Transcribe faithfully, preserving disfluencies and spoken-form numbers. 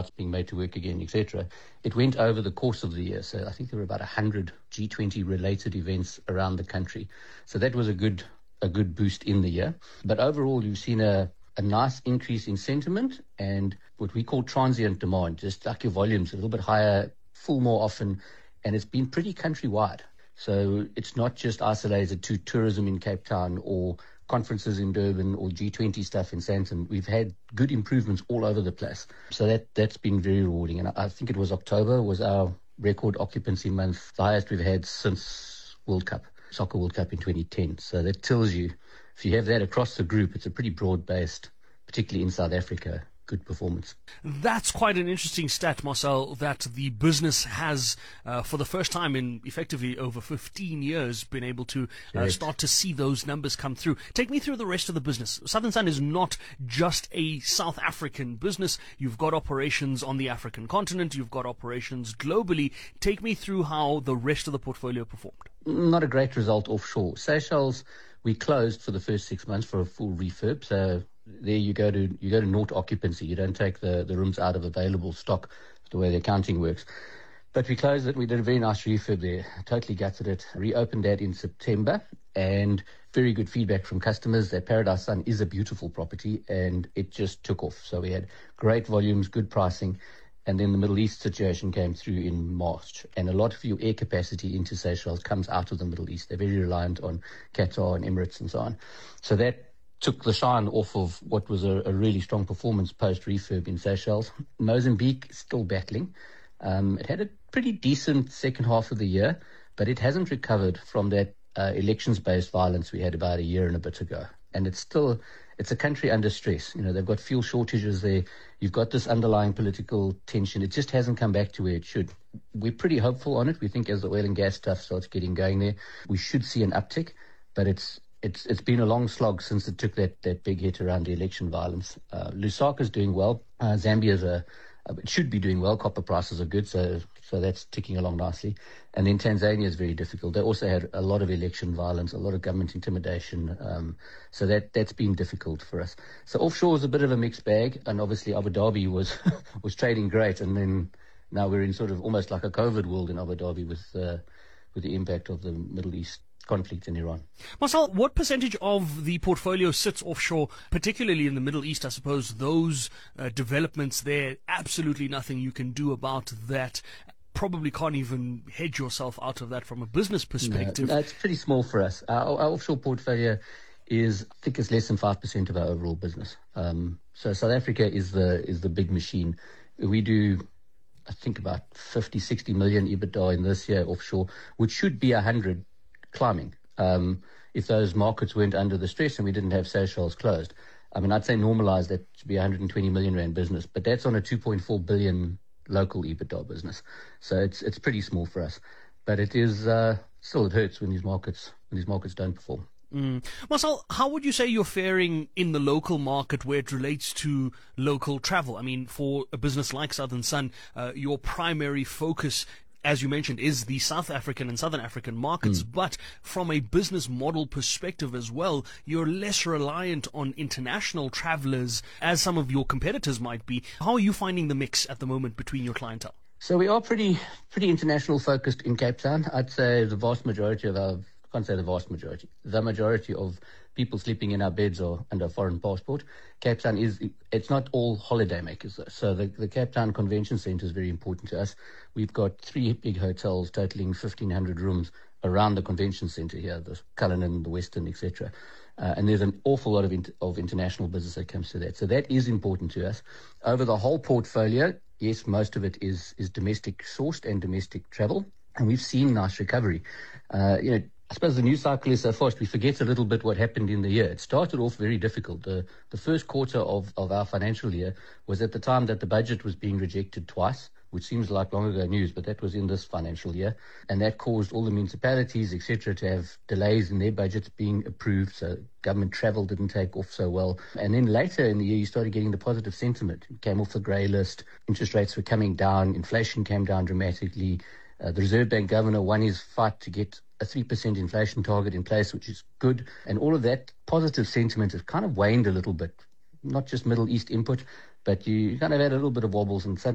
flights being made to work again, et cetera. It went over the course of the year. So I think there were about one hundred G twenty related events around the country. So that was a good a good boost in the year. But overall, you've seen a, a nice increase in sentiment and what we call transient demand, just like your volumes a little bit higher, full more often, and it's been pretty countrywide. So it's not just isolated to tourism in Cape Town or conferences in Durban or G twenty stuff in Sandton. We've had good improvements all over the place. So that, that's been very rewarding. And I think it was October was our record occupancy month, the highest we've had since World Cup, Soccer World Cup in twenty ten. So that tells you, if you have that across the group, it's a pretty broad-based, particularly in South Africa, good performance. That's quite an interesting stat, Marcel, that the business has, uh, for the first time in effectively over fifteen years, been able to uh, start to see those numbers come through. Take me through the rest of the business. Southern Sun is not just a South African business. You've got operations on the African continent. You've got operations globally. Take me through how the rest of the portfolio performed. Not a great result offshore. Seychelles, we closed for the first six months for a full refurb. So there you go to you go to naught occupancy. You don't take the, the rooms out of available stock, the way the accounting works. But we closed it. We did a very nice refurb there. Totally gutted it. Reopened that in September, and very good feedback from customers that Paradise Sun is a beautiful property, and it just took off. So we had great volumes, good pricing. And then the Middle East situation came through in March. And a lot of your air capacity into Seychelles comes out of the Middle East. They're very reliant on Qatar and Emirates and so on. So that took the shine off of what was a, a really strong performance post-refurb in Seychelles. Mozambique is still battling. Um, it had a pretty decent second half of the year, but it hasn't recovered from that uh, elections-based violence we had about a year and a bit ago. And it's still, it's a country under stress. You know, they've got fuel shortages there. You've got this underlying political tension. It just hasn't come back to where it should. We're pretty hopeful on it. We think as the oil and gas stuff starts getting going there, we should see an uptick, but it's It's it's been a long slog since it took that, that big hit around the election violence. Uh, Lusaka's doing well. Uh, Zambia's a, a, it should be doing well. Copper prices are good, so so that's ticking along nicely. And then Tanzania is very difficult. They also had a lot of election violence, a lot of government intimidation. Um, so that that's been difficult for us. So offshore is a bit of a mixed bag, and obviously Abu Dhabi was was trading great, and then now we're in sort of almost like a COVID world in Abu Dhabi with uh, with the impact of the Middle East conflict in Iran. Marcel, what percentage of the portfolio sits offshore, particularly in the Middle East? I suppose those uh, developments there, absolutely nothing you can do about that. Probably can't even hedge yourself out of that from a business perspective. No, no, it's pretty small for us. Our, our offshore portfolio is, I think it's less than five percent of our overall business. Um, so South Africa is the is the big machine. We do, I think, about fifty, sixty million EBITDA in this year offshore, which should be one hundred climbing. Um, if those markets weren't under the stress and we didn't have Seychelles closed, I mean, I'd say normalized that to be one hundred twenty million rand business, but that's on a two point four billion local EBITDA business. So it's it's pretty small for us, but it is uh, still it hurts when these markets when these markets don't perform. Mm. Marcel, how would you say you're faring in the local market where it relates to local travel? I mean, for a business like Southern Sun, uh, your primary focus, as you mentioned, is the South African and Southern African markets. Mm. But from a business model perspective as well, you're less reliant on international travelers as some of your competitors might be. How are you finding the mix at the moment between your clientele? So we are pretty pretty international focused in Cape Town. I'd say the vast majority of our, I can't say the vast majority, the majority of people sleeping in our beds are under foreign passport. Cape Town is, it's not all holiday makers. So the, the Cape Town Convention Centre is very important to us. We've got three big hotels totaling fifteen hundred rooms around the convention centre here, the Cullinan, the Western, et cetera. Uh, and there's an awful lot of, in, of international business that comes to that. So that is important to us. Over the whole portfolio, yes, most of it is, is domestic sourced and domestic travel. And we've seen nice recovery. Uh, you know, I suppose the news cycle is so fast, we forget a little bit what happened in the year. It started off very difficult. The, the first quarter of, of our financial year was at the time that the budget was being rejected twice, which seems like long ago news, but that was in this financial year. And that caused all the municipalities, et cetera, to have delays in their budgets being approved. So government travel didn't take off so well. And then later in the year, you started getting the positive sentiment. It came off the grey list. Interest rates were coming down. Inflation came down dramatically. Uh, the Reserve Bank governor won his fight to get a three percent inflation target in place, which is good. And all of that positive sentiment has kind of waned a little bit, not just Middle East input, but you kind of had a little bit of wobbles, and